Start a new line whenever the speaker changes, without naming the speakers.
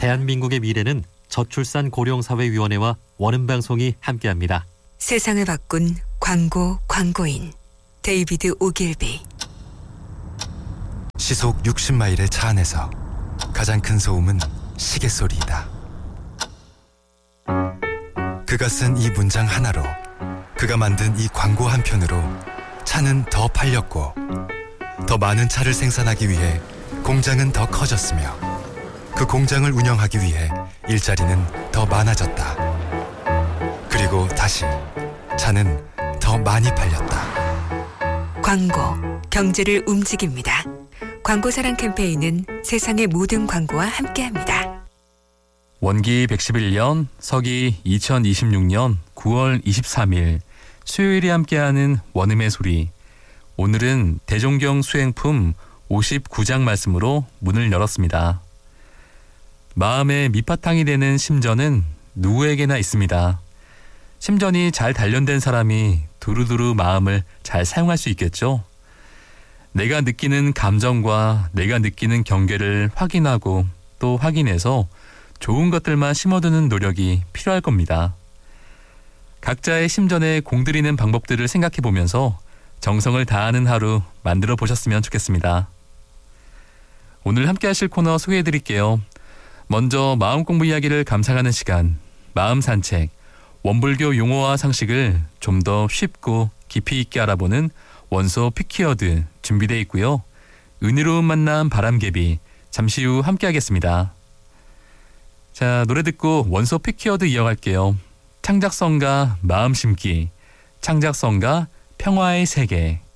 대한민국의 미래는 저출산 고령사회위원회와 원음방송이 함께합니다.
세상을 바꾼 광고인 데이비드 오길비.
시속 60마일의 차 안에서 가장 큰 소음은 시계 소리이다. 그가 쓴 이 문장 하나로, 그가 만든 이 광고 한 편으로 차는 더 팔렸고, 더 많은 차를 생산하기 위해 공장은 더 커졌으며, 그 공장을 운영하기 위해 일자리는 더 많아졌다. 그리고 다시 차는 더 많이 팔렸다.
광고, 경제를 움직입니다. 광고사랑 캠페인은 세상의 모든 광고와 함께합니다.
원기 111년, 서기 2026년 9월 23일 수요일에 함께하는 원음의 소리. 오늘은 대종경 수행품 59장 말씀으로 문을 열었습니다. 마음의 밑바탕이 되는 심전은 누구에게나 있습니다. 심전이 잘 단련된 사람이 두루두루 마음을 잘 사용할 수 있겠죠. 내가 느끼는 감정과 내가 느끼는 경계를 확인하고 또 확인해서 좋은 것들만 심어두는 노력이 필요할 겁니다. 각자의 심전에 공들이는 방법들을 생각해보면서 정성을 다하는 하루 만들어 보셨으면 좋겠습니다. 오늘 함께 하실 코너 소개해드릴게요. 먼저 마음 공부 이야기를 감상하는 시간, 마음 산책, 원불교 용어와 상식을 좀 더 쉽고 깊이 있게 알아보는 원소 피키워드 준비되어 있고요. 은혜로운 만남 바람개비 잠시 후 함께 하겠습니다. 자, 노래 듣고 원소 피키워드 이어갈게요. 창작성과 마음 심기, 창작성과 평화의 세계.